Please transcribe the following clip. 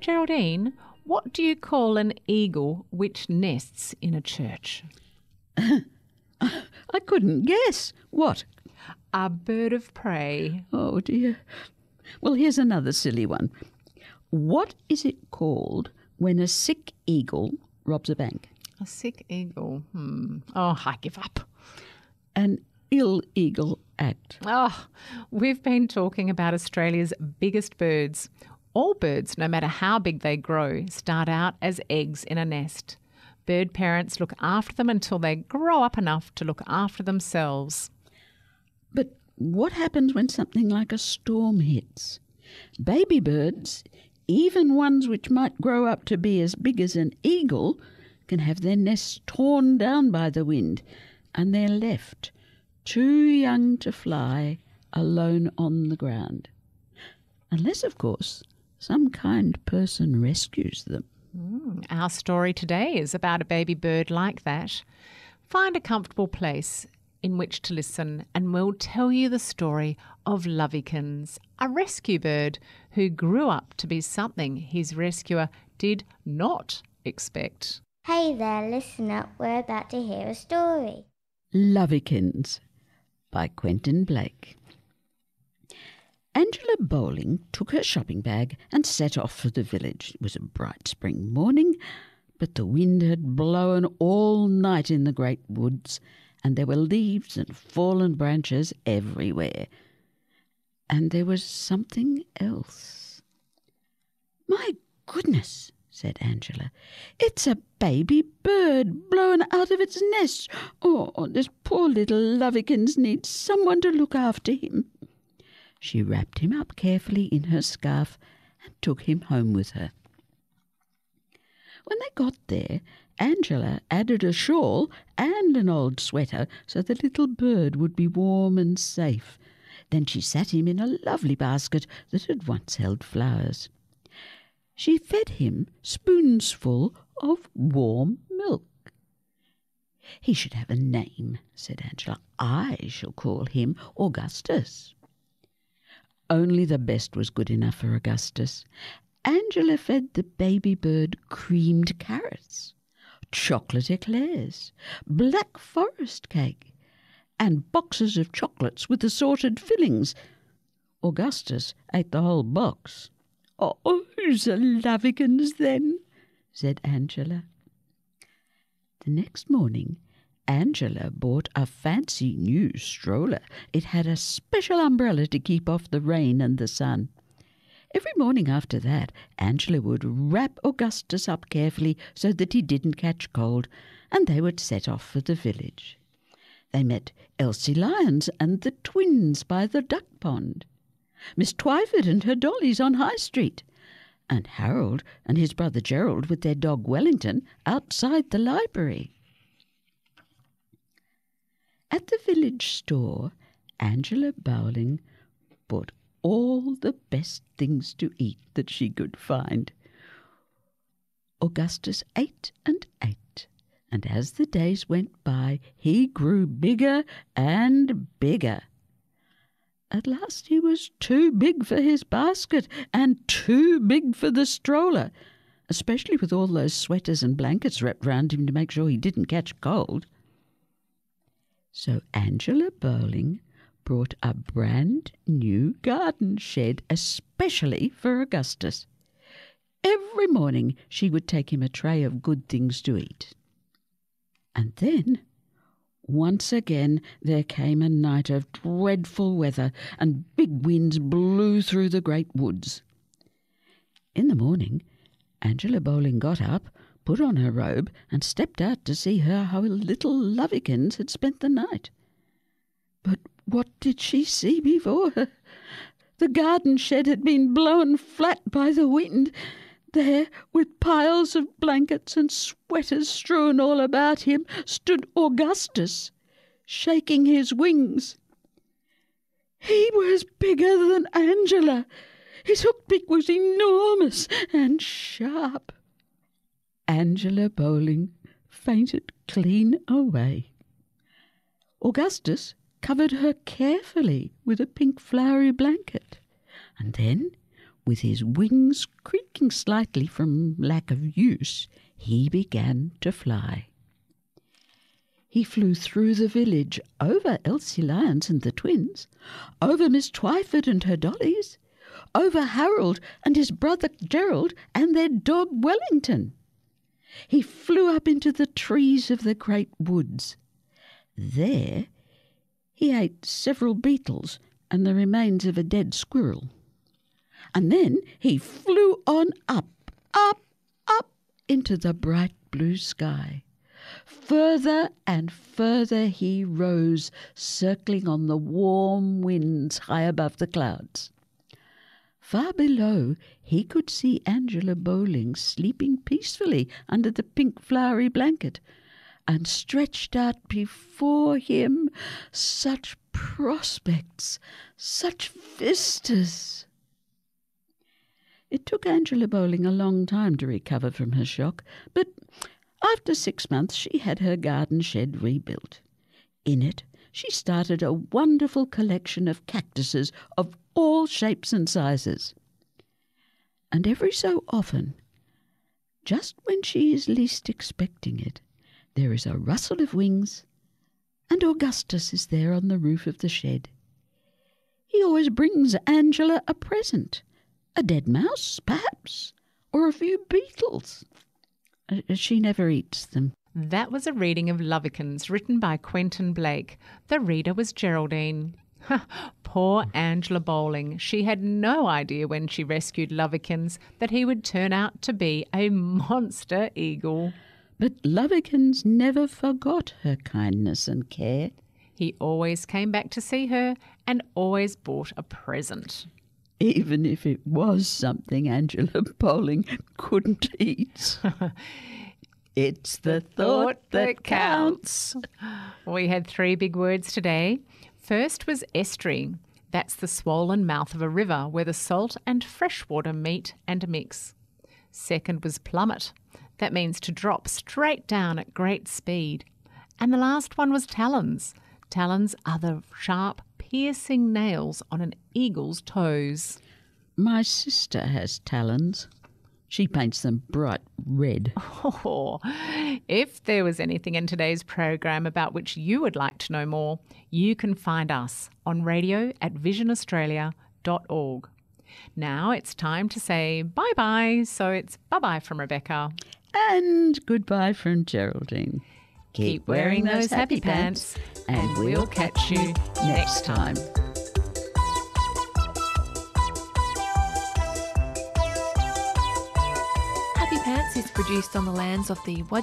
Geraldine, what do you call an eagle which nests in a church? I couldn't guess. What? A bird of prey. Oh, dear. Well, here's another silly one. What is it called when a sick eagle robs a bank? A sick eagle. Oh, I give up. An illegal act. Oh, we've been talking about Australia's biggest birds. All birds, no matter how big they grow, start out as eggs in a nest. Bird parents look after them until they grow up enough to look after themselves. But what happens when something like a storm hits? Baby birds, even ones which might grow up to be as big as an eagle, can have their nests torn down by the wind, and they're left, too young to fly, alone on the ground. Unless, of course, some kind person rescues them. Our story today is about a baby bird like that. Find a comfortable place in which to listen and we'll tell you the story of Lovykins, a rescue bird who grew up to be something his rescuer did not expect. Hey there, listener, we're about to hear a story. Lovykins by Quentin Blake. Angela Bowling took her shopping bag and set off for the village. It was a bright spring morning, but the wind had blown all night in the great woods, and there were leaves and fallen branches everywhere. And there was something else. "My goodness," said Angela, "it's a baby bird blown out of its nest. Oh, this poor little Lovykins needs someone to look after him." She wrapped him up carefully in her scarf and took him home with her. When they got there, Angela added a shawl and an old sweater so the little bird would be warm and safe. Then she sat him in a lovely basket that had once held flowers. She fed him spoonsful of warm milk. "He should have a name," said Angela. "I shall call him Augustus." Only the best was good enough for Augustus. Angela fed the baby bird creamed carrots, chocolate eclairs, black forest cake, and boxes of chocolates with assorted fillings. Augustus ate the whole box. "Oh, who's a Lovykins then?" said Angela. The next morning, Angela bought a fancy new stroller. It had a special umbrella to keep off the rain and the sun. Every morning after that, Angela would wrap Augustus up carefully so that he didn't catch cold, and they would set off for the village. They met Elsie Lyons and the twins by the duck pond, Miss Twyford and her dollies on High Street, and Harold and his brother Gerald with their dog Wellington outside the library. At the village store, Angela Bowling bought all the best things to eat that she could find. Augustus ate and ate, and as the days went by, he grew bigger and bigger. At last he was too big for his basket and too big for the stroller, especially with all those sweaters and blankets wrapped round him to make sure he didn't catch cold. So Angela Bowling brought a brand new garden shed especially for Augustus. Every morning she would take him a tray of good things to eat. And then, once again, there came a night of dreadful weather, and big winds blew through the great woods. In the morning, Angela Bowling got up, put on her robe, and stepped out to see how little Lovykins had spent the night. But what did she see before her? The garden shed had been blown flat by the wind. There, with piles of blankets and sweaters strewn all about him, stood Augustus, shaking his wings. He was bigger than Angela. His hooked beak was enormous and sharp. Angela Bowling fainted clean away. Augustus covered her carefully with a pink flowery blanket, and then, With his wings creaking slightly from lack of use, he began to fly. He flew through the village, over Elsie Lyons and the twins, over Miss Twyford and her dollies, over Harold and his brother Gerald and their dog Wellington. He flew up into the trees of the great woods. There he ate several beetles and the remains of a dead squirrel. And then he flew on up into the bright blue sky. Further and further he rose, circling on the warm winds high above the clouds. Far below he could see Angela Bowling sleeping peacefully under the pink flowery blanket, and stretched out before him such prospects, such vistas. It took Angela Bowling a long time to recover from her shock, but after 6 months she had her garden shed rebuilt. In it she started a wonderful collection of cactuses of all shapes and sizes. And every so often, just when she is least expecting it, there is a rustle of wings, and Augustus is there on the roof of the shed. He always brings Angela a present, a dead mouse, perhaps, or a few beetles. She never eats them. That was a reading of Lovekins written by Quentin Blake. The reader was Geraldine. Poor Angela Bowling. She had no idea when she rescued Lovekins that he would turn out to be a monster eagle. But Lovekins never forgot her kindness and care. He always came back to see her and always brought a present. Even if it was something Angela Bowling couldn't eat. It's the thought that counts. We had 3 big words today. First was estuary. That's the swollen mouth of a river where the salt and fresh water meet and mix. Second was plummet. That means to drop straight down at great speed. And the last one was talons. Talons are the sharp, piercing nails on an eagle's toes. My sister has talons. She paints them bright red. Oh, if there was anything in today's program about which you would like to know more, you can find us on radio@visionaustralia.org. Now it's time to say bye-bye, so it's bye-bye from Rebecca. And goodbye from Geraldine. Keep wearing those happy pants, and we'll catch you next time. Happy Pants is produced on the lands of the